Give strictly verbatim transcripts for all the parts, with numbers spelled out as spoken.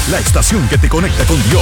la estación que te conecta con Dios.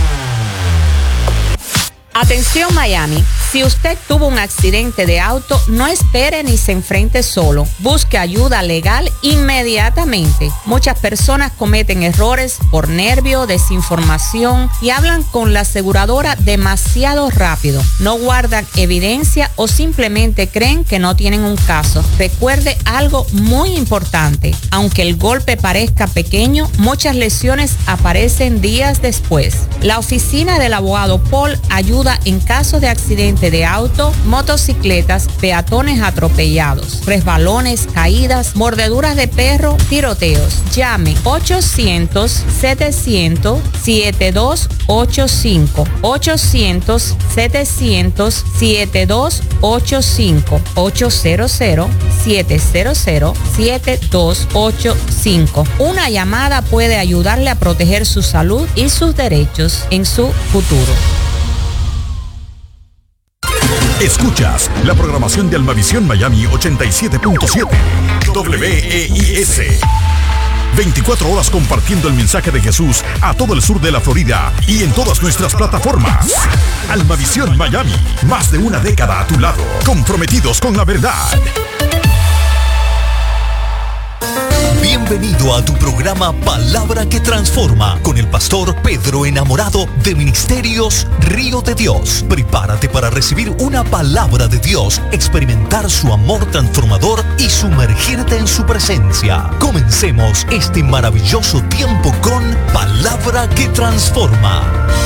Atención Miami, si usted tuvo un accidente de auto, no espere ni se enfrente solo. Busque ayuda legal inmediatamente. Muchas personas cometen errores por nervio, desinformación y hablan con la aseguradora demasiado rápido. No guardan evidencia o simplemente creen que no tienen un caso. Recuerde algo muy importante. Aunque el golpe parezca pequeño, muchas lesiones aparecen días después. La oficina del abogado Paul ayuda en caso de accidente de auto, motocicletas, peatones atropellados, resbalones, caídas, mordeduras de perro, tiroteos. Llame ochocientos, setecientos, setenta y dos ochenta y cinco. ochocientos, setecientos, setenta y dos ochenta y cinco. ochocientos, setecientos, setenta y dos ochenta y cinco. Una llamada puede ayudarle a proteger su salud y sus derechos en su futuro. Escuchas la programación de Almavisión Miami ochenta y siete punto siete W E I S. veinticuatro horas compartiendo el mensaje de Jesús a todo el sur de la Florida y en todas nuestras plataformas. Almavisión Miami, más de una década a tu lado, comprometidos con la verdad. Bienvenido a tu programa Palabra que Transforma con el pastor Pedro Enamorado de Ministerios Río de Dios. Prepárate para recibir una palabra de Dios, experimentar su amor transformador y sumergirte en su presencia. Comencemos este maravilloso tiempo con Palabra que Transforma.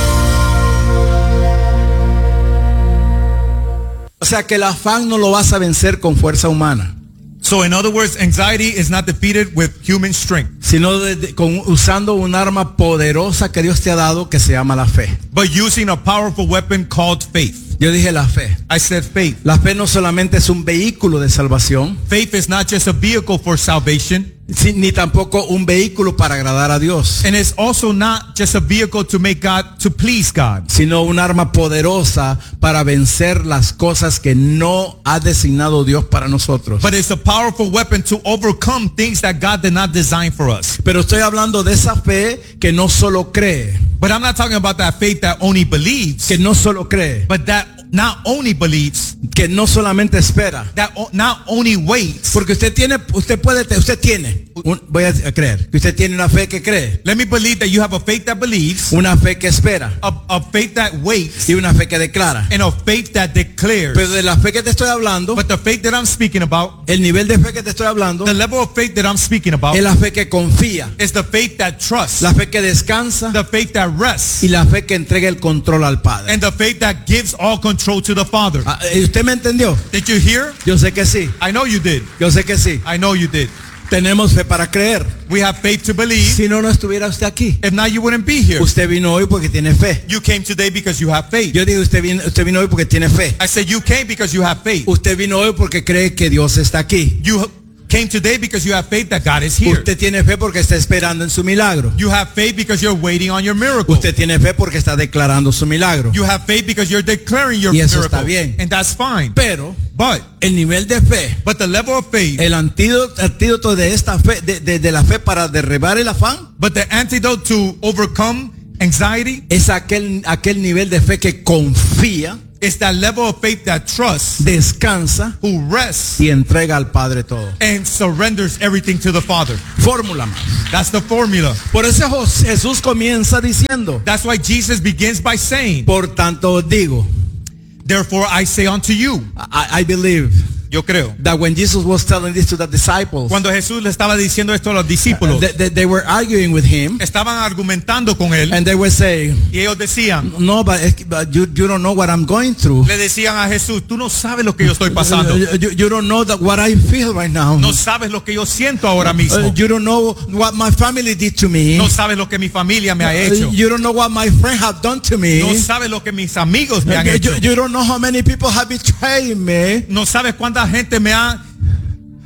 O sea que el afán no lo vas a vencer con fuerza humana. So in other words, anxiety is not defeated with human strength, sino de, de, con, usando un arma poderosa que Dios te ha dado que se llama la fe. but using a powerful weapon called faith. Yo dije la fe. I said faith. La fe no solamente es un vehículo de salvación. Faith is not just a vehicle for salvation. Ni tampoco un vehículo para agradar a Dios. And it's also not just a vehicle to make God, to please God. Sino un arma poderosa para vencer las cosas que no ha designado Dios para nosotros. But it's a powerful weapon to overcome things that God did not design for us. Pero estoy hablando de esa fe que no solo cree. But I'm not talking about that faith that only believes. Que no solo cree. But that not only believes. Que no solamente espera. That not only waits. Porque usted tiene, usted puede, usted tiene. Un, voy a creer que usted tiene una fe que cree. Let me believe that you have a faith that believes. Una fe que espera. A, a faith that waits. Y una fe que declara. And a faith that declares. Pero de la fe que te estoy hablando. But the faith that I'm speaking about. El nivel de fe que te estoy hablando. The level of faith that I'm speaking about. Es la fe que confía. Is the faith that trusts. La fe que descansa. The faith that rests. Y la fe que entrega el control al Padre. And the faith that gives all control to the Father. Ah, ¿usted me entendió? Did you hear? Yo sé que sí. I know you did. Yo sé que sí. I know you did. Tenemos fe para creer. We have faith to believe. Si no, no estuviera usted aquí. If not, you wouldn't be here. Usted vino hoy porque tiene fe. You came today because you have faith. Yo digo, usted vino, usted vino hoy porque tiene fe. I said you came because you have faith. Usted vino hoy porque cree que Dios está aquí. You came today because you have faith that God is here. Usted tiene fe porque está esperando en su milagro. You have faith because you're waiting on your miracle. Usted tiene fe porque está declarando su milagro. You have faith because you're declaring your y eso miracle. Está bien. And that's fine. Pero But el nivel de fe, but the level of faith, el antídoto, antídoto de esta fe, de, de, de la fe para derribar el afán, but the antidote to overcome anxiety, es aquel aquel nivel de fe que confía. It's that level of faith that trusts, descansa, who rests, y entrega al Padre todo, and surrenders everything to the Father. Fórmula más. That's the formula. Por eso Jesús comienza diciendo. That's why Jesus begins by saying. Por tanto digo. Therefore I say unto you. I, I believe. Yo creo. That when Jesus was telling this to the disciples. Cuando Jesús le estaba diciendo esto a los discípulos. They, they, they were arguing with him. Estaban argumentando con él. And they were saying. Y ellos decían. No, but, but you, you don't know what I'm going through. Le decían a Jesús, tú no sabes lo que yo estoy pasando. You, you don't know that what I feel right now. No sabes lo que yo siento ahora mismo. You don't know what my family did to me. No sabes lo que mi familia me ha hecho. You don't know what my friends have done to me. No sabes lo que mis amigos me han hecho. You, you don't know how many people have betrayed me. No sabes cuánta gente me ha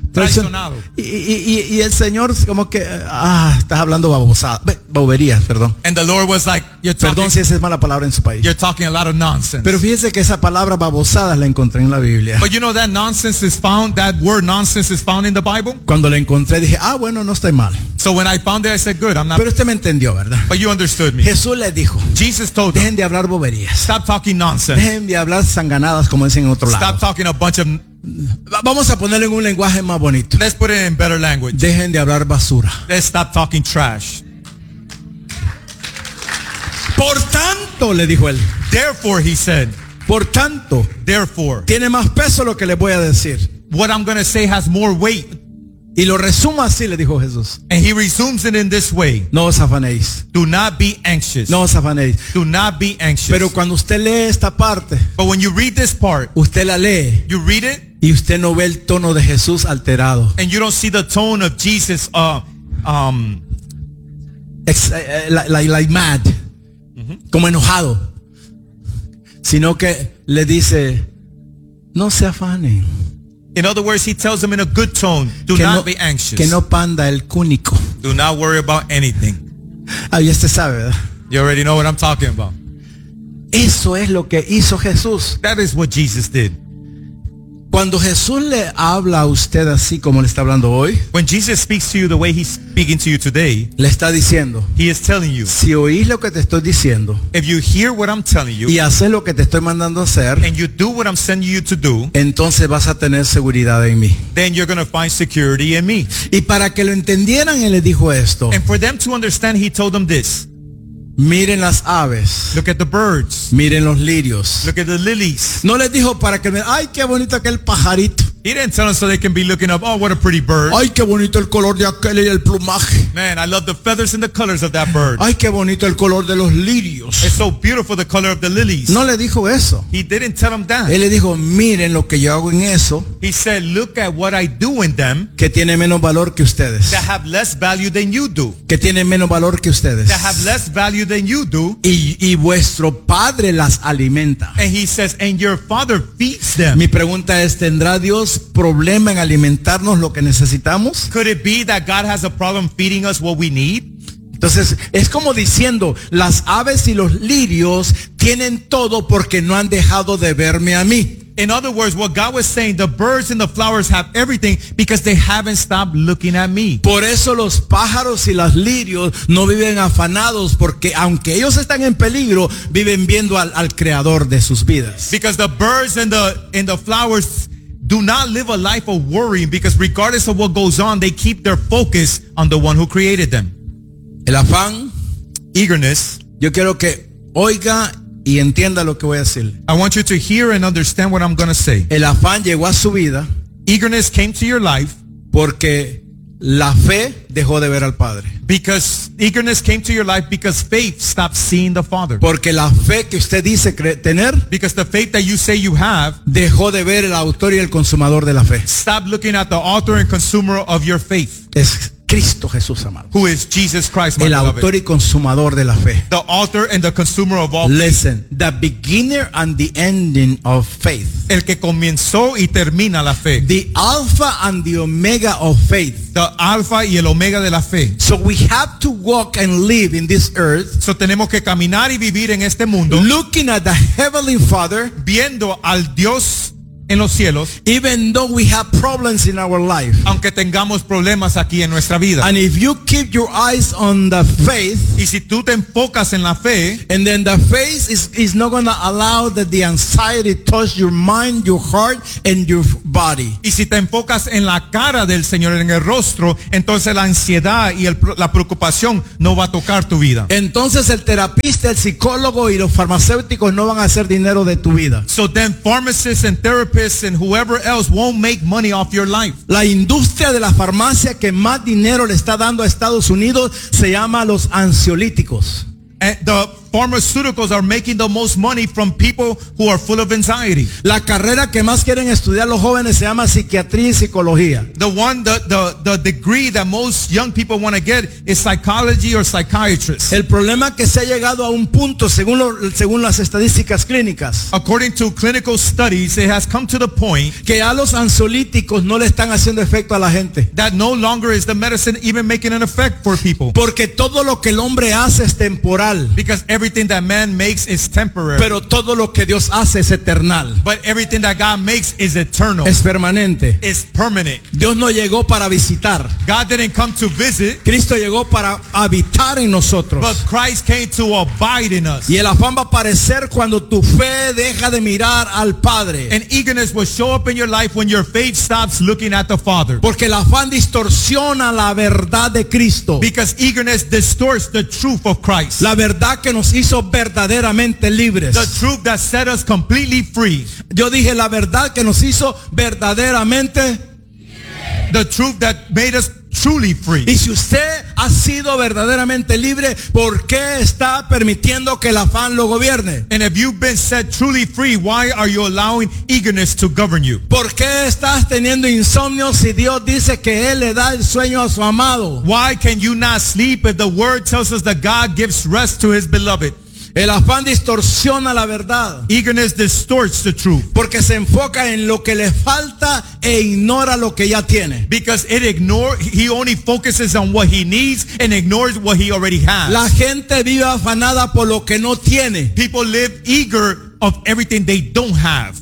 traicionado. Y, y, y, y el Señor como que, ah, estás hablando babosada, boberías, perdón. And the Lord was like, you're talking, Perdón si esa es mala palabra en su país. you're talking a lot of nonsense. Pero fíjese que esa palabra babosadas la encontré en la Biblia. But you know that nonsense is found, that word nonsense is found in the Bible. Cuando la encontré dije, ah, bueno, no estoy mal. So when I found it, I said, good, I'm not, Pero usted me entendió, ¿verdad? but you understood me. Jesús le dijo, Jesus told them, dejen de hablar boberías. stop talking nonsense. Dejen de hablar sanganadas, como dicen en otro Stop lado. talking a bunch of, Va- Vamos a ponerlo en un lenguaje más bonito. let's put it in better language. Dejen de hablar basura. Let's stop talking trash. Por tanto, le dijo él, Therefore, he said, por tanto, therefore, tiene más peso lo que le voy a decir. what I'm going to say has more weight. Y lo resumo así, le dijo Jesús. And he resumes it in this way. No os afanéis. Do not be anxious. No os afanéis. Do not be anxious. Pero cuando usted lee esta parte, But when you read this part, usted la lee you read it y usted no ve el tono de Jesús alterado. and you don't see the tone of Jesus uh um Ex- eh, eh, like, like mad. Como enojado. Sino que le dice, no se afanen. in other words, he tells them in a good tone, do Que not no, be anxious. que no panda el cúnico. Do not worry about anything. Ah, ya usted sabe, ¿verdad? You already know what I'm talking about. Eso es lo que hizo Jesús. That is what Jesus did. Cuando Jesús le habla a usted así como le está hablando hoy, When Jesus speaks to you the way he's speaking to you today, le está diciendo, he is telling you, si oís lo que te estoy diciendo if you hear what I'm telling you y haces lo que te estoy mandando a hacer, and you do what I'm sending you to do, entonces vas a tener seguridad en mí. then you're going to find security in me. Y para que lo entendieran, él les dijo esto. And for them to understand, he told them this. Miren las aves, Look at the birds. miren los lirios. Look at the lilies. No les dijo para que me, ay, qué bonito aquel pajarito. He didn't tell them so they can be looking up, oh, what a pretty bird. Ay, qué bonito el color de aquel y el plumaje. Man, I love the feathers and the colors of that bird. Ay, qué bonito el color de los lirios. It's so beautiful, the color of the lilies. No le dijo eso. He didn't tell them that. Él le dijo, miren lo que yo hago en eso, He said, look at what I do in them que tiene menos valor que ustedes. that have less value than you do. Que tiene menos valor que ustedes. That have less value than you do. Y, y vuestro Padre las alimenta. And he says, and your father feeds them. Mi pregunta es, ¿tendrá Dios problema en alimentarnos lo que necesitamos? Could it be that God has a problem feeding us what we need? Entonces, es como diciendo, las aves y los lirios tienen todo porque no han dejado de verme a mí. In other words, what God was saying, the birds and the flowers have everything because they haven't stopped looking at me. Por eso los pájaros y los lirios no viven afanados, porque aunque ellos están en peligro, viven viendo al, al creador de sus vidas. Because the birds and the and the flowers do not live a life of worrying, because regardless of what goes on, they keep their focus on the one who created them. El afán, Eagerness. yo quiero que oiga y entienda lo que voy a decir. I want you to hear and understand what I'm going to say. El afán llegó a su vida Eagerness came to your life porque la fe dejó de ver al Padre. because eagerness came to your life because faith stopped seeing the Father. Porque la fe que usted dice cre- tener Because the faith that you say you have dejó de ver el autor y el consumador de la fe. stop looking at the author and consumer of your faith, Es Cristo Jesús, amado. who is Jesus Christ, my El beloved. autor y consumador de la fe. The author and the consumer of all faith. Listen, the beginner and the ending of faith. El que comenzó y termina la fe. The alpha and the omega of faith. The alfa y el omega de la fe. So we have to walk and live in this earth, So tenemos que caminar y vivir en este mundo looking at the heavenly Father, viendo al Dios en los cielos, even though we have problems in our life. aunque tengamos problemas aquí en nuestra vida. And if you keep your eyes on the faith, Y si tú te enfocas en la fe, and then the faith is, is not going to allow that the anxiety touch your mind, your heart, and your body. y si te enfocas en la cara del Señor, en el rostro, entonces la ansiedad y el, la preocupación no va a tocar tu vida. Entonces el terapista, el psicólogo y los farmacéuticos no van a hacer dinero de tu vida. So then pharmacists and therapists and whoever else won't make money off your life. La industria de la farmacia que más dinero le está dando a Estados Unidos se llama los ansiolíticos. And the pharmaceuticals are making the most money from people who are full of anxiety. La carrera que más quieren estudiar los jóvenes se llama psiquiatría y psicología. The one, the, the, the degree that most young people want to get is psychology or psychiatrist. El problema es que se ha llegado a un punto, según, lo, según las estadísticas clínicas, According to clinical studies, it has come to the point que ya los ansiolíticos no le están haciendo efecto a la gente. that no longer is the medicine even making an effect for people. Porque todo lo que el hombre hace es temporal, Because everything that man makes is temporary. pero todo lo que Dios hace es eternal, But everything that God makes is eternal. es permanente. It's permanent. Dios no llegó para visitar, God didn't come to visit, Cristo llegó para habitar en nosotros. but Christ came to abide in us. Y el afán va a aparecer cuando tu fe deja de mirar al Padre. And eagerness will show up in your life when your faith stops looking at the Father. Porque el afán distorsiona la verdad de Cristo. Because eagerness distorts the truth of Christ. La verdad que nos hizo verdaderamente libres. The truth that set us completely free. Yo dije la verdad que nos hizo verdaderamente. The truth that made us truly free. Y si usted ha sido verdaderamente libre, ¿por qué está permitiendo que el afán lo gobierne? And if you've been set truly free, why are you allowing eagerness to govern you? ¿Por qué estás teniendo insomnio si Dios dice que Él le da el sueño a su amado? Why can you not sleep if the word tells us that God gives rest to his beloved? El afán distorsiona la verdad. Eagerness distorts the truth. Porque se enfoca en lo que le falta e ignora lo que ya tiene. Because it ignore, he only focuses on what he needs and ignores what he already has. La gente vive afanada por lo que no tiene People live eager of everything they don't have.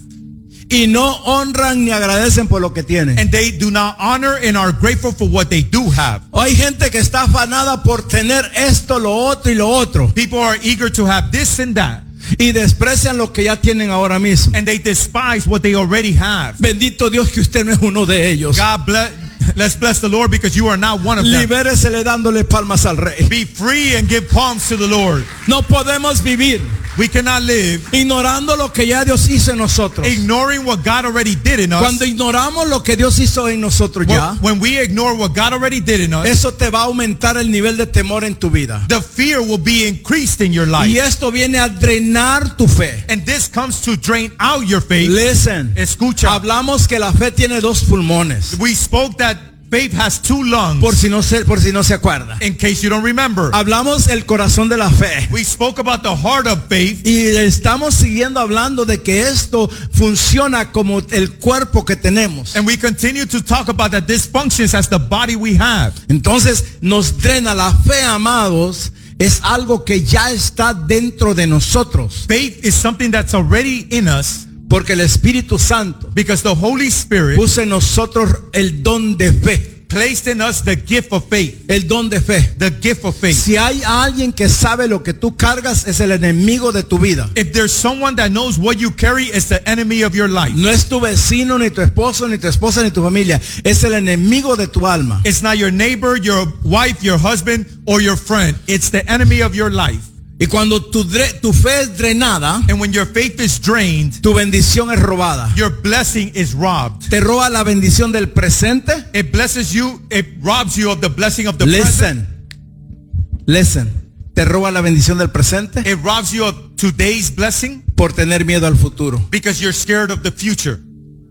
y no honran ni agradecen por lo que tienen. And they do not honor and are grateful for what they do have. Hay gente que está afanada por tener esto, lo otro y lo otro People are eager to have this and that. y desprecian lo que ya tienen ahora mismo. And they despise what they already have. Bendito Dios que usted no es uno de ellos. God bless, let's bless the Lord because you are not one of them. Libéresele dándole palmas al Rey. Be free and give palms to the Lord. No podemos vivir We cannot live ignorando lo que ya Dios hizo en nosotros. ignoring what God already did in us. Cuando ignoramos lo que Dios hizo en nosotros ya, When we ignore what God already did in us, eso te va a aumentar el nivel de temor en tu vida. the fear will be increased in your life. Y esto viene a drenar tu fe. And this comes to drain out your faith. Listen, Escucha. hablamos que la fe tiene dos pulmones. We spoke that faith has two lungs. Por si no se, por si no se acuerda. In case you don't remember. Hablamos el corazón de la fe. We spoke about the heart of faith. Y estamos siguiendo hablando de que esto funciona como el cuerpo que tenemos. And we continue to talk about that this functions as the body we have. Entonces nos drena la fe, amados. Es algo que ya está dentro de nosotros. Faith is something that's already in us. Porque el Espíritu Santo Because the Holy Spirit puso en nosotros el don de fe. placed in us the gift of faith. El don de fe. The gift of faith. Si hay alguien que sabe lo que tú cargas, es el enemigo de tu vida. If there's someone that knows what you carry, it's the enemy of your life. No es tu vecino, ni tu esposo, ni tu esposa, ni tu familia. Es el enemigo de tu alma. It's not your neighbor, your wife, your husband, or your friend. It's the enemy of your life. Y cuando tu, dre- tu fe es drenada, And when your faith is drained, tu bendición es robada. your blessing is robbed. Te roba la bendición del presente. It blesses you, it robs you of the blessing of the present. Listen. Listen. Te roba la bendición del presente It robs you of today's blessing por tener miedo al futuro. because you're scared of the future.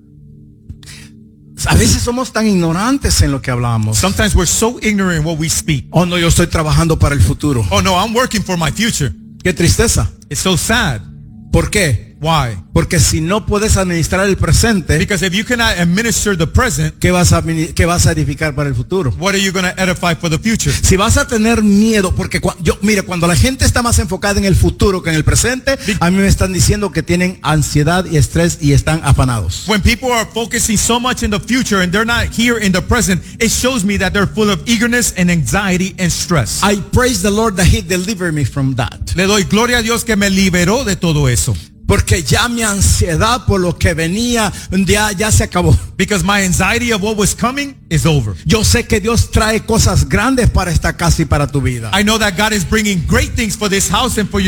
A veces somos tan ignorantes en lo que hablamos. Sometimes we're so ignorant in what we speak. Oh, no, yo estoy trabajando para el futuro. Oh no, I'm working for my future. Qué tristeza. It's so sad. ¿Por qué? Why? Porque si no puedes administrar el presente, Because if you cannot administer the present, ¿qué vas a, admini- qué vas a edificar para el futuro? what are you going to edify for the future? Si vas a tener miedo, porque cua- yo, mire, cuando la gente está más enfocada en el futuro que en el presente, a mí me están diciendo que tienen ansiedad y estrés y están afanados. When people are focusing so much in the future and they're not here in the present, it shows me that they're full of eagerness and anxiety and stress. I praise the Lord that He delivered me from that. Le doy gloria a Dios que me liberó de todo eso. Porque ya mi ansiedad por lo que venía ya, ya se acabó. Because my anxiety of what was coming is over. Yo sé que Dios trae cosas grandes para esta casa y para tu vida. I know that God is bringing great things for this house and for your